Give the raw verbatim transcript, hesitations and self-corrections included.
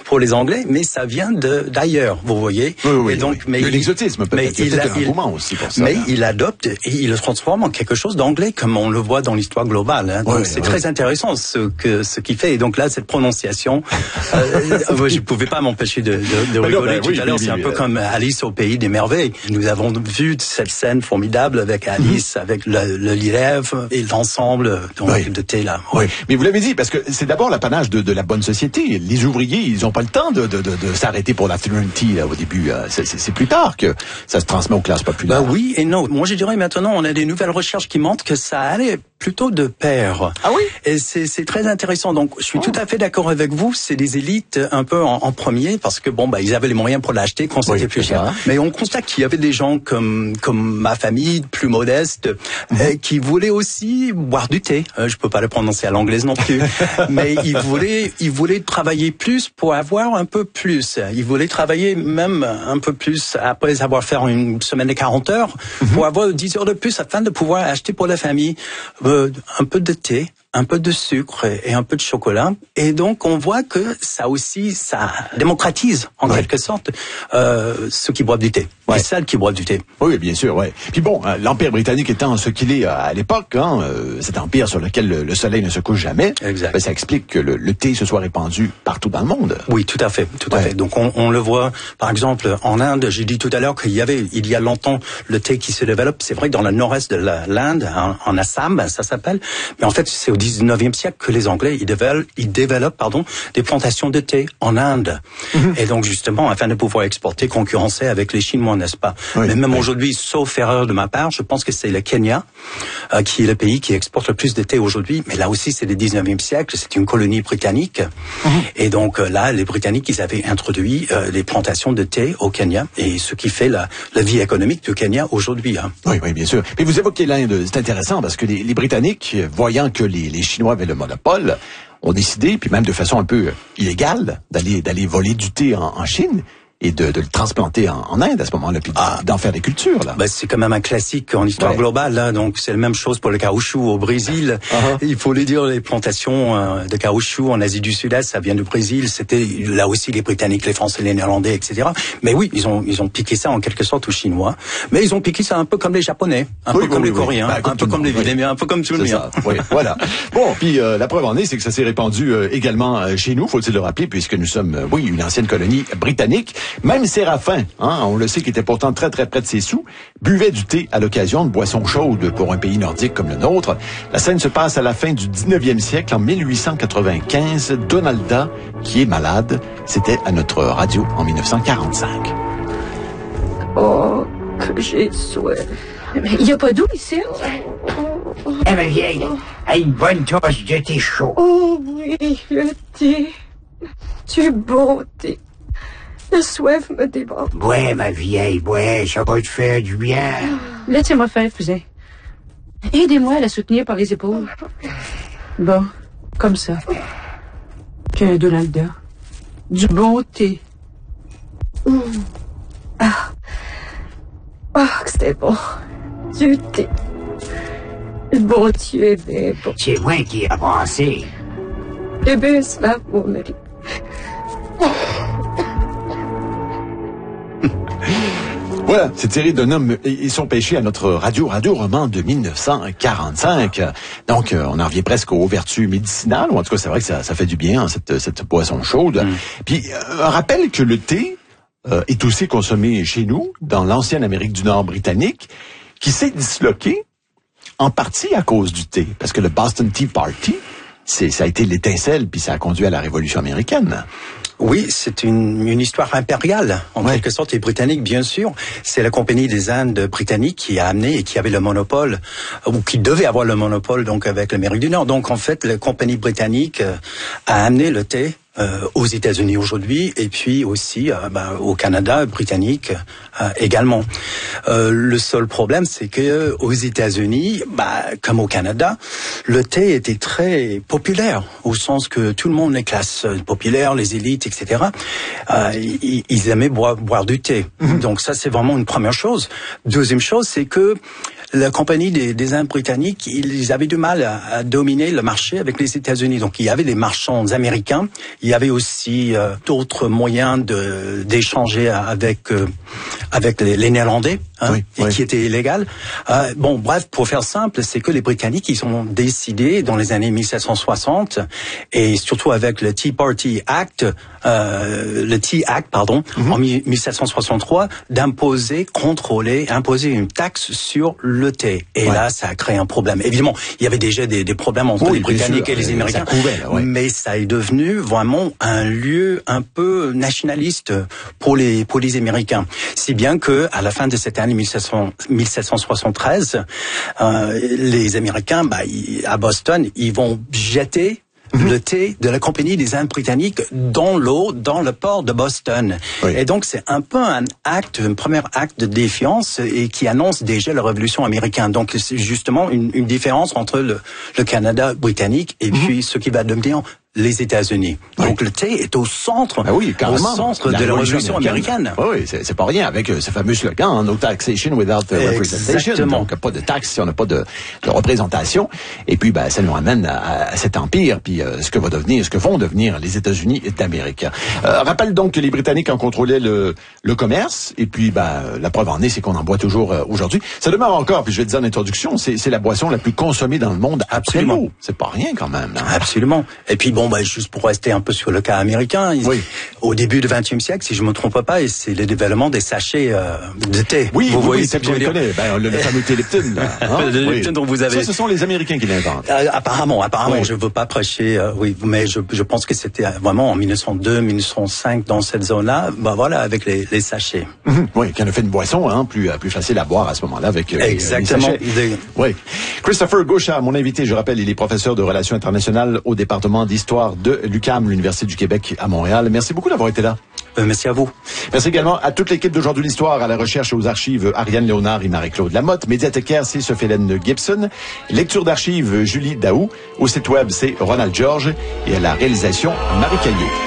pour les Anglais, mais ça vient de d'ailleurs, vous voyez. Oui, oui, et donc, oui. mais l'exotisme peut-être. Mais il, il, a, un il, moment aussi pour ça, mais là. il adopte et il le transforme en quelque chose d'anglais, comme on le voit dans l'histoire globale. Hein. Donc oui, c'est oui. très intéressant ce que ce qu'il fait. Et donc là, cette prononciation, euh, je ne pouvais pas m'empêcher de, de, de rigoler non, tout oui, à l'heure. oui, c'est oui, un peu oui. comme Alice au pays des merveilles. Nous avons vu cette scène formidable avec Alice, mm-hmm. avec le, le lièvre et l'ensemble donc, oui. de thé là. Oui, mais vous l'avez dit, parce que c'est d'abord l'apanage de, de la bonne société. Les ouvriers, ils n'ont pas le temps de, de, de, de s'arrêter pour l'afternoon tea là, au début. C'est, c'est, c'est plus tard que ça se transmet aux classes populaires. Bah oui et non. Moi, je dirais maintenant, on a des nouvelles recherches qui montrent que ça allait plutôt de pair. Ah oui? Et c'est, c'est très intéressant. Donc, je suis oh. tout à fait d'accord avec vous. C'est des élites un peu en, en premier parce que bon, bah, ils avaient les moyens pour l'acheter quand c'était oui, plus cher. Ça. Mais on constate qu'il y avait des gens comme comme ma famille, plus modeste, mm-hmm. euh, qui voulaient aussi boire du thé. Euh, je peux pas le prononcer à l'anglaise non plus, mais ils voulaient ils voulaient travailler plus pour avoir un peu plus. Ils voulaient travailler même un peu plus après avoir fait une semaine de quarante heures mm-hmm. pour avoir dix heures de plus afin de pouvoir acheter pour la famille euh, un peu de thé, un peu de sucre et un peu de chocolat. Et donc, on voit que ça aussi, ça démocratise, en ouais. quelque sorte, euh, ceux qui boivent du thé. Ouais. Les celles qui boivent du thé. Oui, bien sûr, ouais. Puis bon, euh, l'Empire britannique étant ce qu'il est à l'époque, hein, euh, cet empire sur lequel le, le soleil ne se couche jamais, exact. Ben, ça explique que le, le thé se soit répandu partout dans le monde. Oui, tout à fait, tout ouais. à fait. Donc, on, on le voit, par exemple, en Inde, j'ai dit tout à l'heure qu'il y avait, il y a longtemps, le thé qui se développe. C'est vrai que dans le nord-est de la, l'Inde, en, en Assam, ça s'appelle. Mais en fait, c'est au dix-neuvième siècle que les Anglais, ils développent, ils développent, pardon, des plantations de thé en Inde. Mm-hmm. Et donc, justement, afin de pouvoir exporter, concurrencer avec les Chinois, n'est-ce pas? Oui, mais même oui. aujourd'hui, sauf erreur de ma part, je pense que c'est le Kenya, euh, qui est le pays qui exporte le plus de thé aujourd'hui. Mais là aussi, c'est le dix-neuvième siècle, c'est une colonie britannique. Mm-hmm. Et donc, euh, là, les Britanniques, ils avaient introduit euh, les plantations de thé au Kenya. Et ce qui fait la, la vie économique du Kenya aujourd'hui. Hein. Oui, oui, bien sûr. Et vous évoquez l'Inde, c'est intéressant parce que les, les Britanniques, voyant que les, les Chinois avaient le monopole, ont décidé, puis même de façon un peu illégale, d'aller d'aller voler du thé en, en Chine et de, de le transplanter en, en Inde à ce moment-là, puis ah. d'en faire des cultures là. Ben, c'est quand même un classique en histoire ouais. globale là, donc c'est la même chose pour le caoutchouc au Brésil. Uh-huh. Il faut le dire, les plantations euh, de caoutchouc en Asie du Sud-Est, ça vient du Brésil. C'était là aussi les Britanniques, les Français, les Néerlandais, et cetera. Mais oui, ils ont ils ont piqué ça en quelque sorte aux Chinois, mais ils ont piqué ça un peu comme les Japonais, un oui, peu comme oui, les oui. Coréens, bah, un peu comme les Vietnamiens, un peu comme tout le monde. Oui, voilà. Bon, puis euh, la preuve en est, c'est que ça s'est répandu euh, également euh, chez nous, faut-il le rappeler, puisque nous sommes, euh, oui, une ancienne colonie britannique. Même Séraphin, hein, on le sait, qui était pourtant très très près de ses sous, buvait du thé à l'occasion de boissons chaudes pour un pays nordique comme le nôtre. La scène se passe à la fin du dix-neuvième siècle, en mille huit cent quatre-vingt-quinze. Donalda, qui est malade, c'était à notre radio en mille neuf cent quarante-cinq. Oh, que j'ai soif. Mais il n'y a pas d'eau ici. Eh ma vieille, à une bonne tasse de thé chaud. Oh oui, le thé. Du bon thé. La soif me déborde. Ouais, ma vieille, ouais, ça va te faire du bien. Laissez-moi faire, cousin. Aidez-moi à la soutenir par les épaules. Bon, comme ça. Qu'un Donalda. Du bon thé. Mmh. Ah. Ah, que c'était bon. Du thé. Le bon Dieu est bien bon. C'est moi qui ai pensé. Eh bien, cela, mon mari. Voilà, cette série d'un homme et son péché à notre radio, Radio Roman de mille neuf cent quarante-cinq. Donc, euh, on en revient presque aux vertus médicinales, ou en tout cas, c'est vrai que ça, ça fait du bien, hein, cette, cette boisson chaude. Mm. Puis, euh, un rappel que le thé euh, est aussi consommé chez nous, dans l'ancienne Amérique du Nord britannique, qui s'est disloqué en partie à cause du thé, parce que le Boston Tea Party, c'est, ça a été l'étincelle, puis ça a conduit à la Révolution américaine. Oui, c'est une, une histoire impériale, en ouais. quelque sorte, les Britanniques, bien sûr. C'est la Compagnie des Indes britanniques qui a amené et qui avait le monopole, ou qui devait avoir le monopole, donc, avec l'Amérique du Nord. Donc, en fait, la Compagnie britannique a amené le thé euh, aux États-Unis aujourd'hui, et puis aussi euh, bah, au Canada, britannique euh, également. Euh, le seul problème, c'est que aux États-Unis, bah, comme au Canada, le thé était très populaire, au sens que tout le monde, les classes populaires, les élites, et cetera, euh, ils, ils aimaient boire, boire du thé. Mmh. Donc ça, c'est vraiment une première chose. Deuxième chose, c'est que la compagnie des, des Indes britanniques, ils avaient du mal à, à dominer le marché avec les États-Unis. Donc il y avait des marchands américains, il y avait aussi euh, d'autres moyens de d'échanger avec euh, avec les, les Néerlandais, hein, oui, et oui. qui étaient illégales. Euh, bon, bref, pour faire simple, c'est que les Britanniques, ils ont décidé dans les années mille sept cent soixante, et surtout avec le Tea Party Act, euh, le Tea Act, pardon, mm-hmm. en mille sept cent soixante-trois, d'imposer, contrôler, imposer une taxe sur le thé. Et ouais. là, ça a créé un problème. Évidemment, il y avait déjà des, des problèmes entre oui, les Britanniques sûr, et les Américains, couvait, là, ouais. mais ça est devenu vraiment un lieu un peu nationaliste pour les pour les Américains. Si bien que à la fin de cette année mille sept cent soixante-treize, euh, les Américains, bah, ils, à Boston, ils vont jeter Mm-hmm. le thé de la Compagnie des Indes britanniques dans l'eau, dans le port de Boston. Oui. Et donc, c'est un peu un acte, un premier acte de défiance et qui annonce déjà la Révolution américaine. Donc, c'est justement une, une différence entre le, le Canada britannique et mm-hmm. puis ce qui va devenir les États-Unis. Oui. Donc le thé est au centre, ah oui, au centre la de la Révolution américaine. Oui, oui, c'est, c'est pas rien avec euh, ce fameux slogan, hein, no taxation without uh, representation. Exactement. Donc pas de taxes si on n'a pas de, de représentation. Et puis ben ça nous ramène à, à cet empire, puis euh, ce que va devenir, ce que vont devenir les États-Unis d'Amérique. Euh, rappelle donc que les Britanniques en contrôlaient le, le commerce, et puis ben la preuve en est, c'est qu'on en boit toujours euh, aujourd'hui. Ça demeure encore, puis je vais te dire en introduction, c'est, c'est la boisson la plus consommée dans le monde. Absolument. Absolument. C'est pas rien quand même. Hein. Absolument. Et puis bon, bah, juste pour rester un peu sur le cas américain, ils, oui. au début du vingtième siècle, si je me trompe pas, c'est le développement des sachets euh, de thé. Oui, vous oui, voyez oui, c'est que je le connais. Ben, le, le fameux thé Lipton, là. Hein? le oui. Lipton dont vous avez. Ça, ce sont les Américains qui l'inventent. Euh, apparemment, apparemment, oui. je veux pas prêcher, euh, oui, mais je, je pense que c'était vraiment en mille neuf cent deux, mille neuf cent cinq dans cette zone-là. Ben voilà, avec les, les sachets. Mm-hmm. Oui, qui en a fait une boisson, hein, plus plus facile à boire à ce moment-là avec euh, exactement. Les sachets. Oui. Christopher Gauchard, mon invité, je rappelle, il est professeur de relations internationales au département d'histoire de l'U Q A M, l'Université du Québec à Montréal. Merci beaucoup d'avoir été là. Euh, merci à vous. Merci également à toute l'équipe d'Aujourd'hui l'Histoire, à la recherche et aux archives Ariane Léonard et Marie-Claude Lamotte, médiathécaire, c'est Sophie-Hélène Gibson, lecture d'archives Julie Daou, au site web c'est Ronald George et à la réalisation Marie Callier.